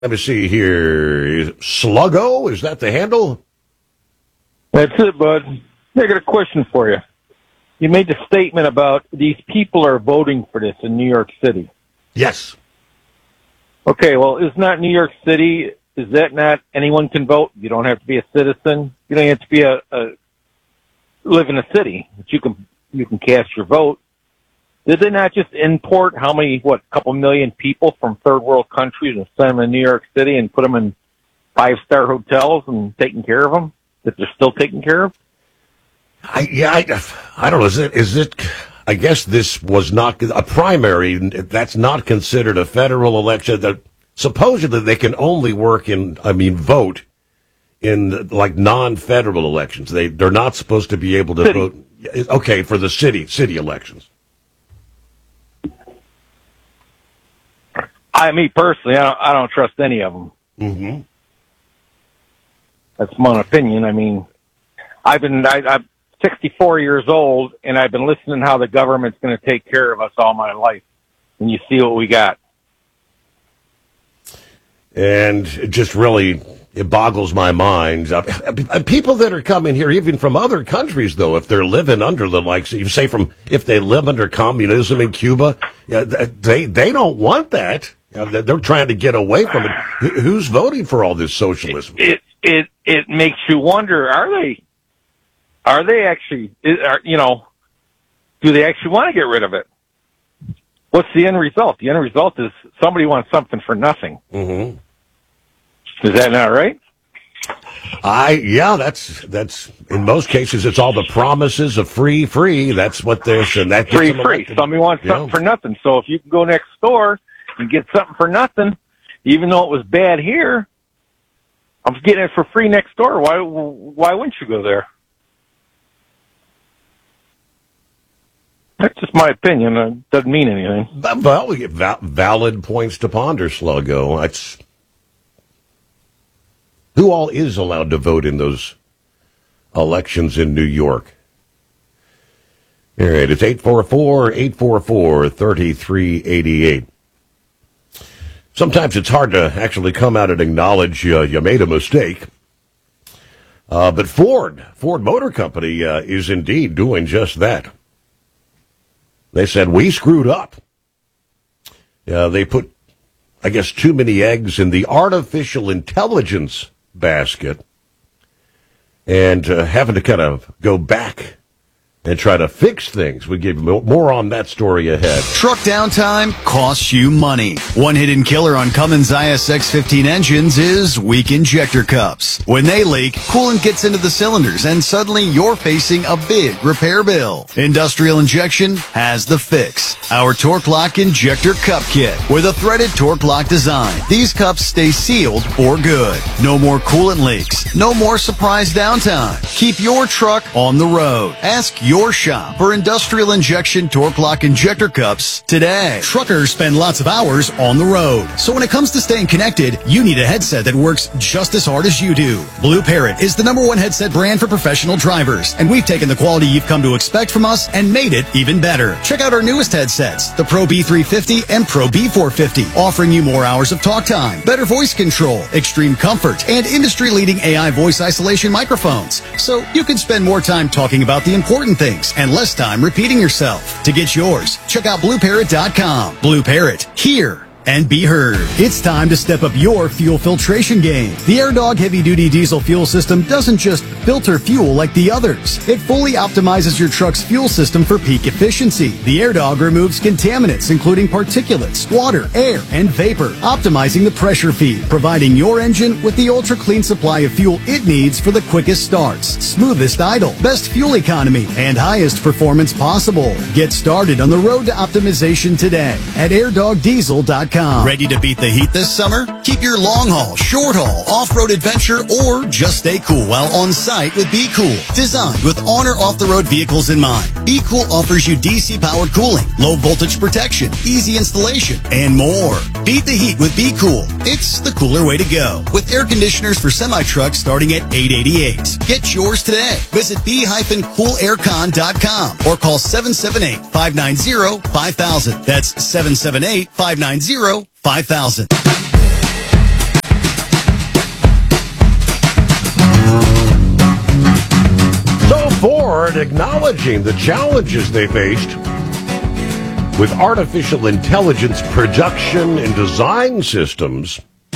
Let me see here. Sluggo, is that the handle? That's it, bud. I got a question for you. You made the statement about these people are voting for this in New York City. Yes. Okay, well, isn't that New York City? Is that not anyone can vote? You don't have to be a citizen. You don't have to be live in a city, but you can cast your vote. Did they not just import couple million people from third world countries and send them to New York City and put them in 5-star hotels and taking care of them? That they're still taken care of? I don't know. Is it? I guess this was not a primary. That's not considered a federal election. That supposedly they can only vote in like non-federal elections. They're not supposed to be able to vote. Okay, for the city elections. Me personally, I don't trust any of them. Mm-hmm. That's my opinion. I mean, I'm 64 years old, and I've been listening to how the government's going to take care of us all my life. And you see what we got. And it just really, it boggles my mind. People that are coming here, even from other countries, though, if they're living under if they live under communism in Cuba, they don't want that. They're trying to get away from it. Who's voting for all this socialism? It makes you wonder, are they actually, do they actually want to get rid of it? What's the end result? The end result is somebody wants something for nothing. Mm-hmm. Is that not right? That's in most cases, it's all the promises of free. That's what this and that. Free. Somebody wants something for nothing. So if you can go next door and get something for nothing, even though it was bad here, I'm getting it for free next door. Why wouldn't you go there? That's just my opinion. It doesn't mean anything. Well, we get valid points to ponder, Sluggo. Who all is allowed to vote in those elections in New York? All right, it's 844-3388. Sometimes it's hard to actually come out and acknowledge you made a mistake. But Ford Motor Company is indeed doing just that. They said, we screwed up. They put, I guess, too many eggs in the artificial intelligence basket and having to kind of go back and try to fix things. We give more on that story ahead. Truck downtime costs you money. One hidden killer on Cummins ISX-15 engines is weak injector cups. When they leak, coolant gets into the cylinders and suddenly you're facing a big repair bill. Industrial Injection has the fix. Our Torque Lock Injector Cup Kit with a threaded Torque Lock design. These cups stay sealed for good. No more coolant leaks. No more surprise downtime. Keep your truck on the road. Ask your shop for Industrial Injection Torque Lock Injector Cups today. Truckers spend lots of hours on the road. So when it comes to staying connected, you need a headset that works just as hard as you do. Blue Parrot is the #1 headset brand for professional drivers. And we've taken the quality you've come to expect from us and made it even better. Check out our newest headsets, the Pro B350 and Pro B450, offering you more hours of talk time, better voice control, extreme comfort, and industry-leading AI voice isolation microphones. So you can spend more time talking about the important things and less time repeating yourself. To get yours, check out BlueParrot.com. Blue Parrot, hear and be heard. It's time to step up your fuel filtration game. The AirDog heavy-duty diesel fuel system doesn't just filter fuel like the others. It fully optimizes your truck's fuel system for peak efficiency. The AirDog removes contaminants, including particulates, water, air, and vapor, optimizing the pressure feed, providing your engine with the ultra-clean supply of fuel it needs for the quickest starts, smoothest idle, best fuel economy, and highest performance possible. Get started on the road to optimization today at airdogdiesel.com. Ready to beat the heat this summer? Keep your long haul, short haul, off-road adventure, or just stay cool while on site with Be Cool. Designed with Honor off-the-road vehicles in mind, Be Cool offers you DC-powered cooling, low voltage protection, easy installation, and more. Beat the heat with Be Cool. It's the cooler way to go. With air conditioners for semi-trucks starting at $888. Get yours today. Visit b-coolaircon.com or call 778-590-5000. That's 778-590-5000. Ford acknowledging the challenges they faced with artificial intelligence production and design systems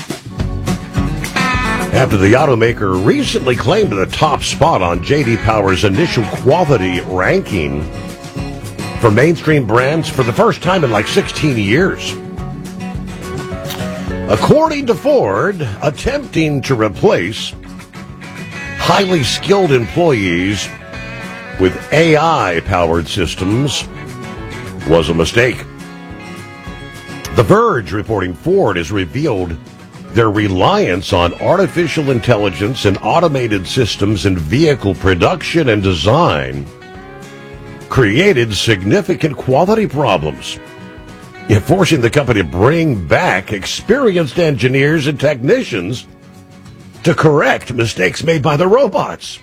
after the automaker recently claimed the top spot on J.D. Power's initial quality ranking for mainstream brands for the first time in like 16 years. According to Ford, attempting to replace highly skilled employees with AI-powered systems was a mistake. The Verge reporting Ford has revealed their reliance on artificial intelligence and automated systems in vehicle production and design created significant quality problems, forcing the company to bring back experienced engineers and technicians to correct mistakes made by the robots.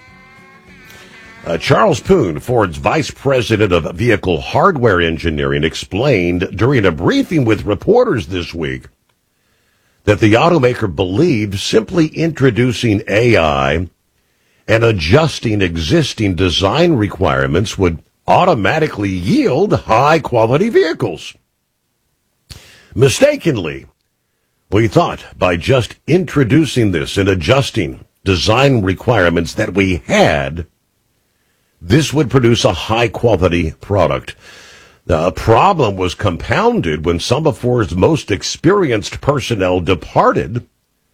Charles Poon, Ford's vice president of vehicle hardware engineering, explained during a briefing with reporters this week that the automaker believed simply introducing AI and adjusting existing design requirements would automatically yield high-quality vehicles. Mistakenly, we thought by just introducing this and adjusting design requirements that we had, this would produce a high-quality product. The problem was compounded when some of Ford's most experienced personnel departed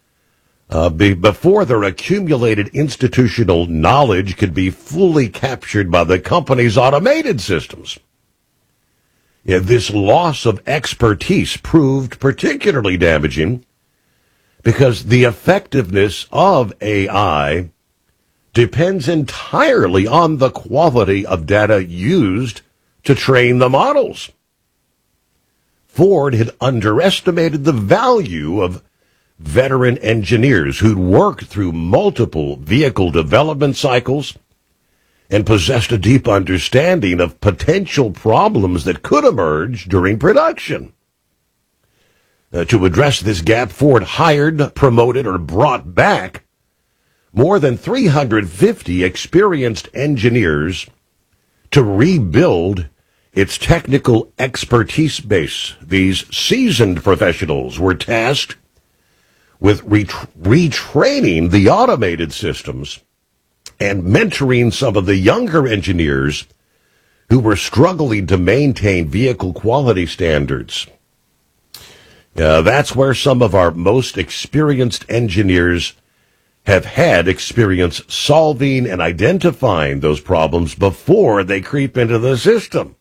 before their accumulated institutional knowledge could be fully captured by the company's automated systems. This loss of expertise proved particularly damaging because the effectiveness of AI depends entirely on the quality of data used to train the models. Ford had underestimated the value of veteran engineers who'd worked through multiple vehicle development cycles and possessed a deep understanding of potential problems that could emerge during production. To address this gap, Ford hired, promoted, or brought back more than 350 experienced engineers to rebuild its technical expertise base. These seasoned professionals were tasked with retraining the automated systems and mentoring some of the younger engineers who were struggling to maintain vehicle quality standards. That's where some of our most experienced engineers have had experience solving and identifying those problems before they creep into the system.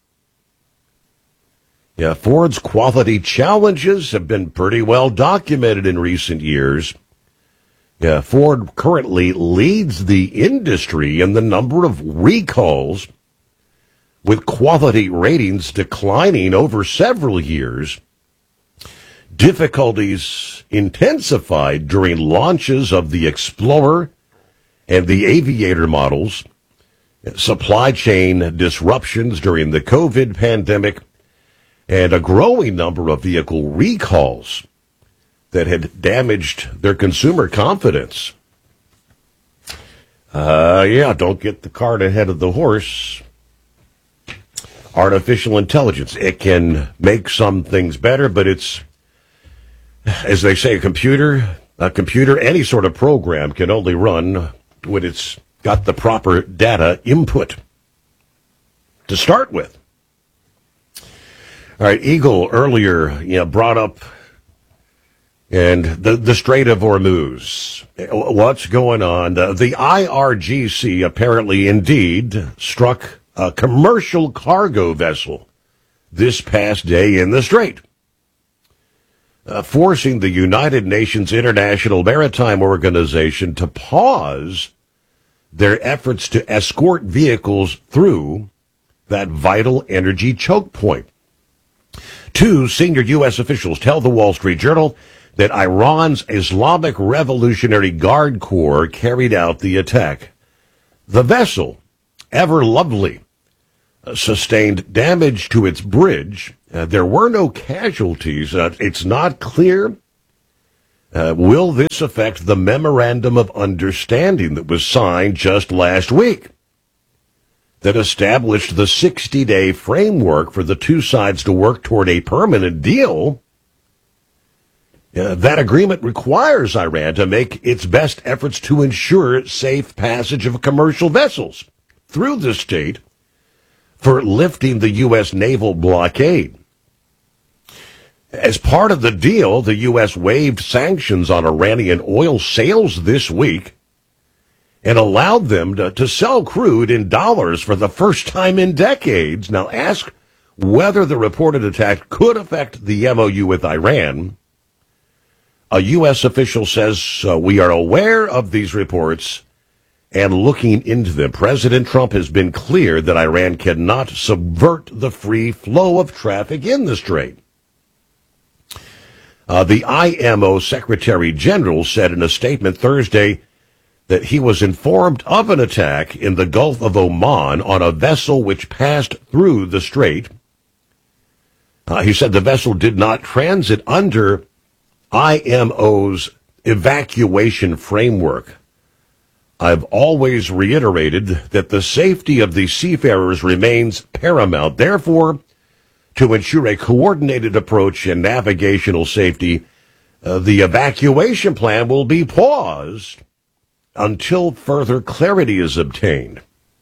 Ford's quality challenges have been pretty well documented in recent years. Ford currently leads the industry in the number of recalls, with quality ratings declining over several years. Difficulties intensified during launches of the Explorer and the Aviator models, supply chain disruptions during the COVID pandemic, and a growing number of vehicle recalls that had damaged their consumer confidence. Don't get the cart ahead of the horse. Artificial intelligence, it can make some things better, but it's, as they say, a computer, any sort of program can only run when it's got the proper data input to start with. All right, Eagle earlier, brought up and the Strait of Hormuz. What's going on? The IRGC apparently indeed struck a commercial cargo vessel this past day in the Strait, forcing the United Nations International Maritime Organization to pause their efforts to escort vehicles through that vital energy choke point. Two senior U.S. officials tell the Wall Street Journal that Iran's Islamic Revolutionary Guard Corps carried out the attack. The vessel, Ever Lovely, sustained damage to its bridge. There were no casualties. It's not clear. Will this affect the memorandum of understanding that was signed just last week? that established the 60-day framework for the two sides to work toward a permanent deal. That agreement requires Iran to make its best efforts to ensure safe passage of commercial vessels through the state for lifting the U.S. naval blockade. As part of the deal, the U.S. waived sanctions on Iranian oil sales this week and allowed them to sell crude in dollars for the first time in decades. Now, ask whether the reported attack could affect the MOU with Iran. A U.S. official says, we are aware of these reports and looking into them. President Trump has been clear that Iran cannot subvert the free flow of traffic in the strait. The IMO Secretary General said in a statement Thursday that he was informed of an attack in the Gulf of Oman on a vessel which passed through the strait. He said the vessel did not transit under IMO's evacuation framework. I've always reiterated that the safety of the seafarers remains paramount. Therefore, to ensure a coordinated approach and navigational safety, the evacuation plan will be paused until further clarity is obtained.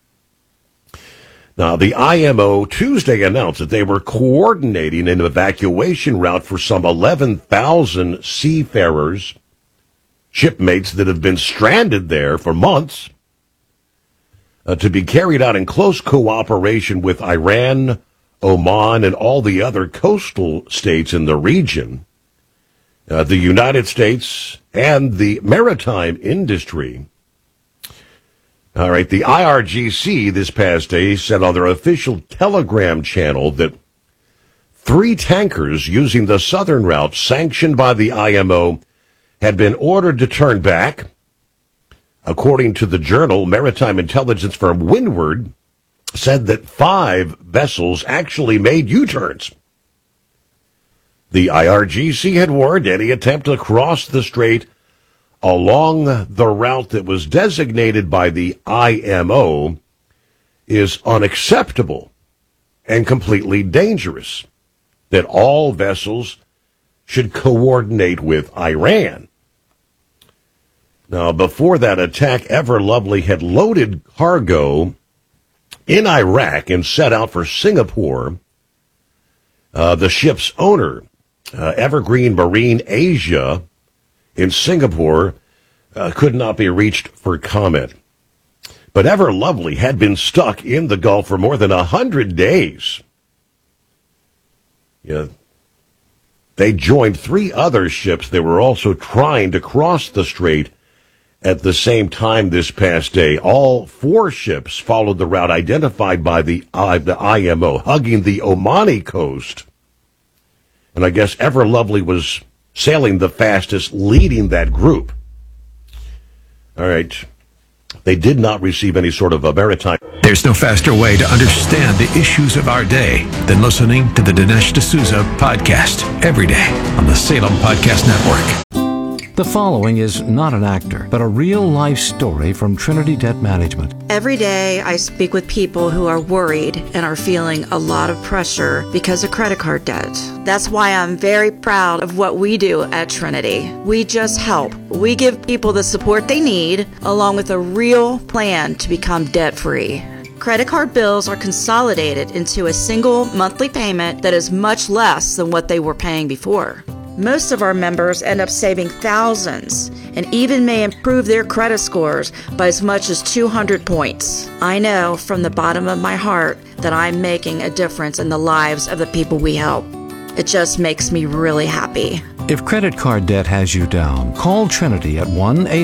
Now, the IMO Tuesday announced that they were coordinating an evacuation route for some 11,000 seafarers, shipmates that have been stranded there for months, to be carried out in close cooperation with Iran, Oman, and all the other coastal states in the region, the United States, and the maritime industry. All right, the IRGC this past day said on their official Telegram channel that 3 tankers using the southern route sanctioned by the IMO had been ordered to turn back. According to the journal, maritime intelligence firm Windward said that 5 vessels actually made U-turns. The IRGC had warned any attempt to cross the strait along the route that was designated by the IMO is unacceptable and completely dangerous, that all vessels should coordinate with Iran. Now, before that attack, Everlovely had loaded cargo in Iraq and set out for Singapore. The ship's owner, Evergreen Marine Asia, in Singapore, could not be reached for comment. But Everlovely had been stuck in the Gulf for more than 100 days. They joined 3 other ships that were also trying to cross the strait at the same time this past day. All 4 ships followed the route identified by the IMO, hugging the Omani coast. And I guess Everlovely was sailing the fastest, leading that group. All right. They did not receive any sort of a maritime. There's no faster way to understand the issues of our day than listening to the Dinesh D'Souza podcast every day on the Salem Podcast Network. The following is not an actor, but a real-life story from Trinity Debt Management. Every day I speak with people who are worried and are feeling a lot of pressure because of credit card debt. That's why I'm very proud of what we do at Trinity. We just help. We give people the support they need, along with a real plan to become debt-free. Credit card bills are consolidated into a single monthly payment that is much less than what they were paying before. Most of our members end up saving thousands and even may improve their credit scores by as much as 200 points. I know from the bottom of my heart that I'm making a difference in the lives of the people we help. It just makes me really happy. If credit card debt has you down, call Trinity at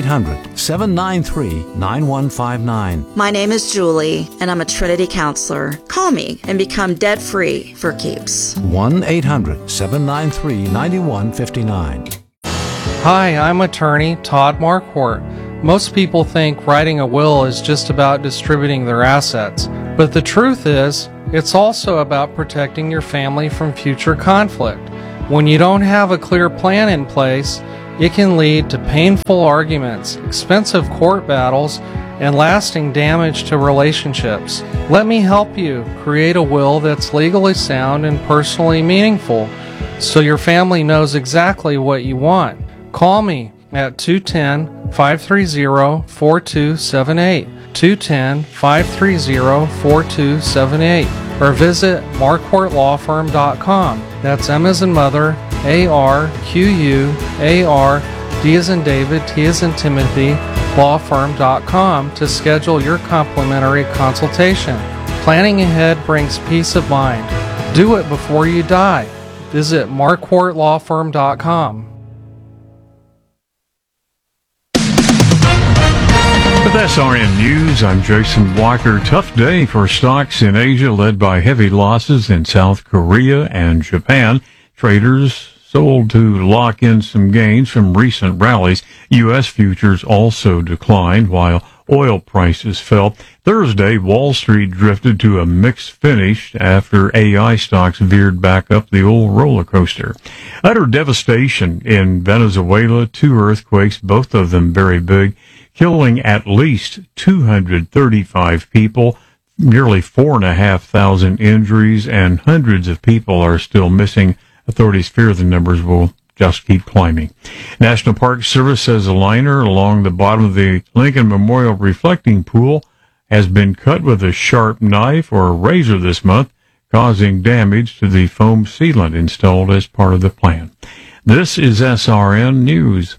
1-800-793-9159. My name is Julie, and I'm a Trinity counselor. Call me and become debt-free for keeps. 1-800-793-9159. Hi, I'm attorney Todd Marquardt. Most people think writing a will is just about distributing their assets, but the truth is, it's also about protecting your family from future conflict. When you don't have a clear plan in place, it can lead to painful arguments, expensive court battles, and lasting damage to relationships. Let me help you create a will that's legally sound and personally meaningful, so your family knows exactly what you want. Call me at 210-530-4278, 210-530-4278, or visit marquartlawfirm.com. That's M as in mother, A-R-Q-U-A-R, D as in David, T as in Timothy, lawfirm.com to schedule your complimentary consultation. Planning ahead brings peace of mind. Do it before you die. Visit marquartlawfirm.com. With SRN News, I'm Jason Walker. Tough day for stocks in Asia, led by heavy losses in South Korea and Japan. Traders sold to lock in some gains from recent rallies. U.S. futures also declined, while oil prices fell. Thursday, Wall Street drifted to a mixed finish after AI stocks veered back up the old roller coaster. Utter devastation in Venezuela, 2 earthquakes, both of them very big, killing at least 235 people, nearly 4,500 injuries, and hundreds of people are still missing. Authorities fear the numbers will just keep climbing. National Park Service says a liner along the bottom of the Lincoln Memorial reflecting pool has been cut with a sharp knife or a razor this month, causing damage to the foam sealant installed as part of the plan. This is SRN News.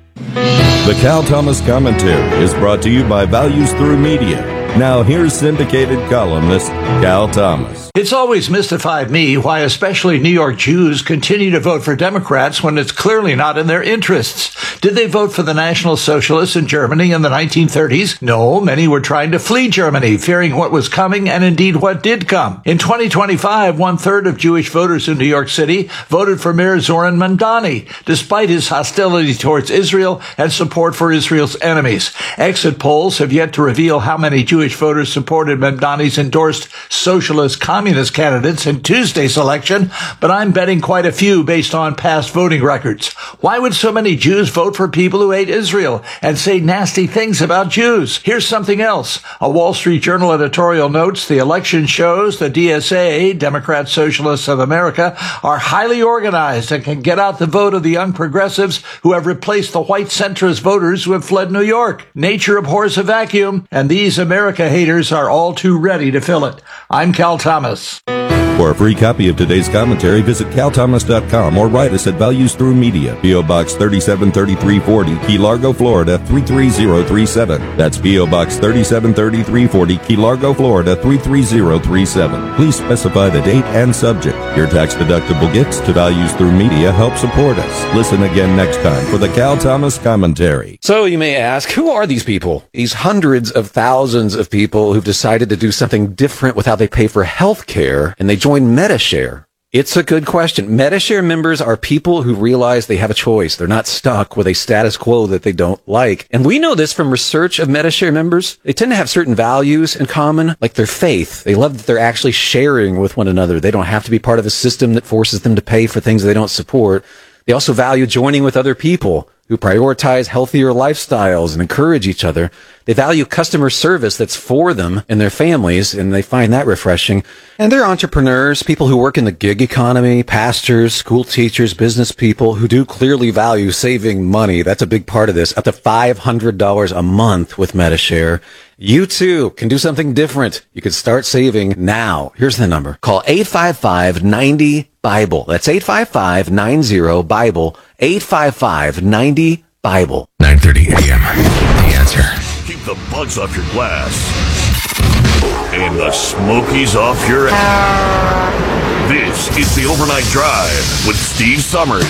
The Cal Thomas Commentary is brought to you by Values Through Media. Now here's syndicated columnist Cal Thomas. It's always mystified me why especially New York Jews continue to vote for Democrats when it's clearly not in their interests. Did they vote for the National Socialists in Germany in the 1930s? No, many were trying to flee Germany, fearing what was coming and indeed what did come. In 2025, 1/3 of Jewish voters in New York City voted for Mayor Zoran Mamdani, despite his hostility towards Israel and support for Israel's enemies. Exit polls have yet to reveal how many Jewish voters supported Mamdani's endorsed socialist communist candidates in Tuesday's election, but I'm betting quite a few based on past voting records. Why would so many Jews vote for people who hate Israel and say nasty things about Jews? Here's something else. A Wall Street Journal editorial notes the election shows the DSA, Democrat Socialists of America, are highly organized and can get out the vote of the young progressives who have replaced the white centrist voters who have fled New York. Nature abhors a vacuum, and these America haters are all too ready to fill it. I'm Cal Thomas. For a free copy of today's commentary, visit calthomas.com or write us at Values Through Media, P.O. Box 373340, Key Largo, Florida 33037. That's P.O. Box 373340, Key Largo, Florida 33037. Please specify the date and subject. Your tax-deductible gifts to Values Through Media help support us. Listen again next time for the Cal Thomas Commentary. So you may ask, who are these people? These hundreds of thousands of people who've decided to do something different with how they pay for health care, and they join Medi-Share. It's a good question. Medi-Share members are people who realize they have a choice. They're not stuck with a status quo that they don't like. And we know this from research of Medi-Share members. They tend to have certain values in common, like their faith. They love that they're actually sharing with one another. They don't have to be part of a system that forces them to pay for things they don't support. They also value joining with other people who prioritize healthier lifestyles and encourage each other. They value customer service that's for them and their families, and they find that refreshing. And they're entrepreneurs, people who work in the gig economy, pastors, school teachers, business people who do clearly value saving money. That's a big part of this. Up to $500 a month with Medi-Share. You too can do something different. You can start saving now. Here's the number. Call 855-90-BIBLE. That's 855-90-BIBLE. 855-90-BIBLE. 9:30 a.m. The Answer. Keep the bugs off your glass and the smokies off your ass. This is the Overnight Drive with Steve Summers.